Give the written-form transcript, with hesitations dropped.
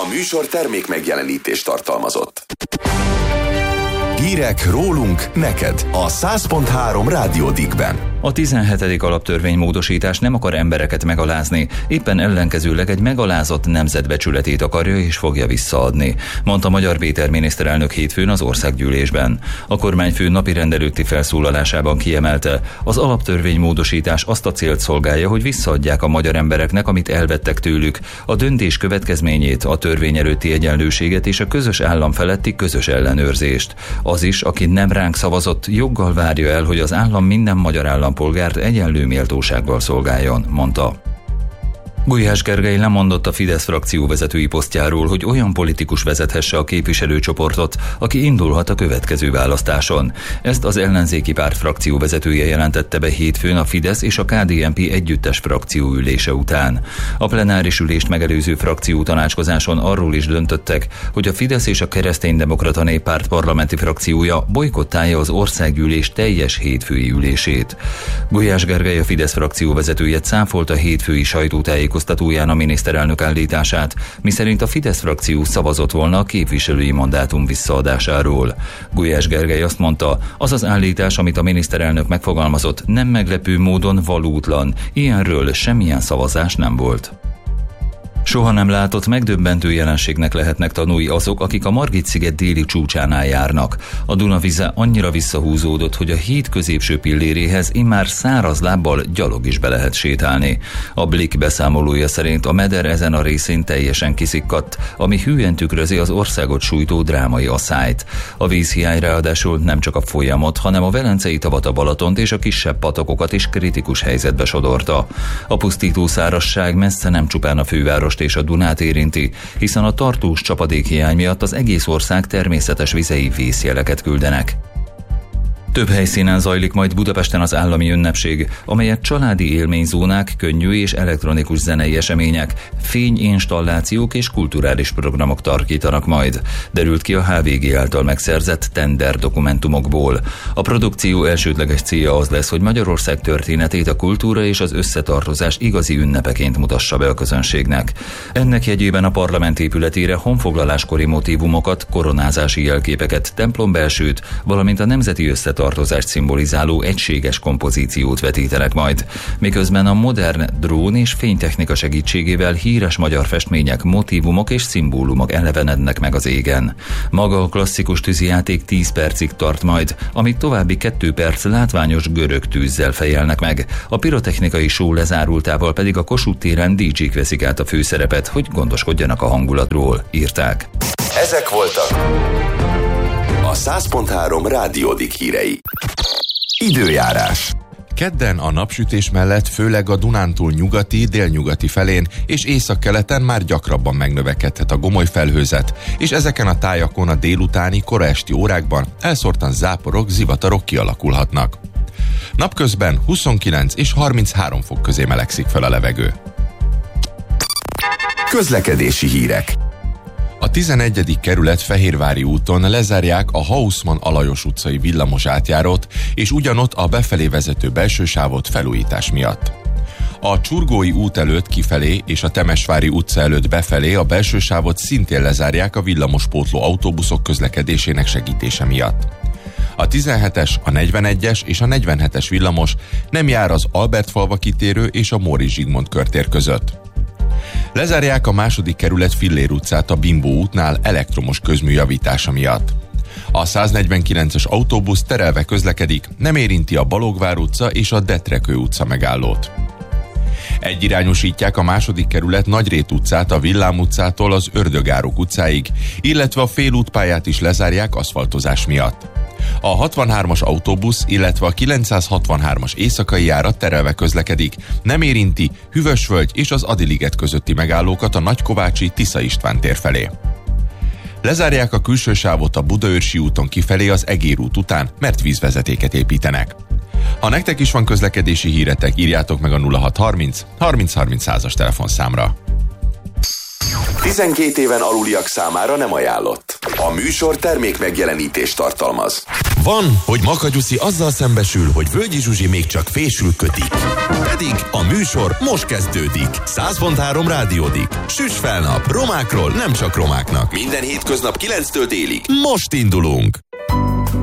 műsor termék megjelenítést tartalmazott. Hírek rólunk neked a 100.3 Rádió Dickben. A 17. alaptörvénymódosítás nem akar embereket megalázni, éppen ellenkezőleg egy megalázott nemzetbecsületét akarja és fogja visszaadni, mondta Magyar Péter miniszterelnök hétfőn az országgyűlésben. A kormányfő napirend előtti felszólalásában kiemelte, az alaptörvénymódosítás azt a célt szolgálja, hogy visszaadják a magyar embereknek, amit elvettek tőlük, a döntés következményét, a törvény előtti egyenlőséget és a közös állam feletti közös ellenőrzést. Az is, aki nem ránk szavazott, joggal várja el, hogy az állam minden magyar állampolgárt egyenlő méltósággal szolgáljon, mondta. Gulyás Gergely lemondott a Fidesz frakció vezetői posztjáról, hogy olyan politikus vezethesse a képviselőcsoportot, aki indulhat a következő választáson. Ezt az ellenzéki párt frakció vezetője jelentette be hétfőn a Fidesz és a KDNP együttes frakció ülése után. A plenáris ülést megelőző frakció tanácskozáson arról is döntöttek, hogy a Fidesz és a Kereszténydemokrata Néppárt parlamenti frakciója bojkottálja az országgyűlés teljes hétfői ülését. Gulyás Gergely, a Fidesz frakció vezetője cáfolta hétfői sajtótájékoztatóján a miniszterelnök állítását, miszerint a Fidesz frakció szavazott volna a képviselői mandátum visszaadásáról. Gulyás Gergely azt mondta, az az állítás, amit a miniszterelnök megfogalmazott, nem meglepő módon valótlan, ilyenről semmilyen szavazás nem volt. Soha nem látott megdöbbentő jelenségnek lehetnek tanúi azok, akik a Margit-sziget déli csúcsánál járnak. A Duna vize annyira visszahúzódott, hogy a híd középső pilléréhez immár száraz lábbal gyalog is be lehet sétálni. A Blick beszámolója szerint a meder ezen a részén teljesen kiszikkadt, ami hűen tükrözi az országot sújtó drámai asszályt. A vízhiány ráadásul nem csak a folyamot, hanem a Velencei tavat, a Balatont és a kisebb patakokat is kritikus helyzetbe sodorta. A pusztító szárazság messze nem csupán a fővárost és a Dunát érinti, hiszen a tartós csapadékhiány miatt az egész ország természetes vizei vészjeleket küldenek. Több helyszínen zajlik majd Budapesten az állami ünnepség, amelyet családi élményzónák, könnyű és elektronikus zenei események, fényinstallációk és kulturális programok tarkítanak majd, derült ki a HVG által megszerzett tender dokumentumokból. A produkció elsődleges célja az lesz, hogy Magyarország történetét a kultúra és az összetartozás igazi ünnepeként mutassa be a közönségnek. Ennek jegyében a parlament épületére honfoglaláskori motívumokat, koronázási jelképeket, templombelsőt, valamint a nemzeti összetartozást szimbolizáló egységes kompozíciót vetítenek majd, miközben a modern drón és fénytechnika segítségével híres magyar festmények, motívumok és szimbólumok elevenednek meg az égen. Maga a klasszikus tűzijáték 10 percig tart majd, amit további 2 perc látványos görög tűzzel fejelnek meg. A pirotechnikai show lezárultával pedig a Kossuth téren DJ-k veszik át a főszerepet, hogy gondoskodjanak a hangulatról, írták. Ezek voltak a 100.3 Rádió Dick hírei. Időjárás. Kedden a napsütés mellett főleg a Dunántúl nyugati, délnyugati felén és északkeleten már gyakrabban megnövekedhet a gomoly felhőzet, és ezeken a tájakon a délutáni, kora esti órákban elszórtan záporok, zivatarok kialakulhatnak. Napközben 29 és 33 fok közé melegszik fel a levegő. Közlekedési hírek. A 11. kerület Fehérvári úton lezárják a Haussmann Alajos utcai villamos átjárót, és ugyanott a befelé vezető belső sávot felújítás miatt. A Csurgói út előtt kifelé és a Temesvári utca előtt befelé a belső sávot szintén lezárják a villamospótló autóbuszok közlekedésének segítése miatt. A 17-es, a 41-es és a 47-es villamos nem jár az Albertfalva kitérő és a Móricz Zsigmond körtér között. Lezárják a 2. kerület Fillér utcát a Bimbó útnál elektromos közmű javítása miatt. A 149-es autóbusz terelve közlekedik, nem érinti a Balogvár utca és a Detrekő utca megállót. Egyirányosítják a 2. kerület Nagyrét utcát a Villám utcától az Ördögárok utcáig, illetve a félútpályát is lezárják aszfaltozás miatt. A 63-as autóbusz, illetve a 963-as éjszakai járat terelve közlekedik, nem érinti Hüvösvölgy és az Adiliget közötti megállókat a Nagykovácsi Tisza István tér felé. Lezárják a külső sávot a Budaörsi úton kifelé az Egér út után, mert vízvezetéket építenek. Ha nektek is van közlekedési híretek, írjátok meg a 0630 30 30 100-as telefonszámra. 12 éven aluliak számára nem ajánlott. A műsor termék megjelenítést tartalmaz. Van, hogy Makagyuszi azzal szembesül, hogy Völgyi Zsuzsi még csak fésül kötik. Pedig a műsor most kezdődik. 100.3 rádiódik. Süss fel nap, romákról nem csak romáknak. Minden hétköznap 9-től délig. Most indulunk!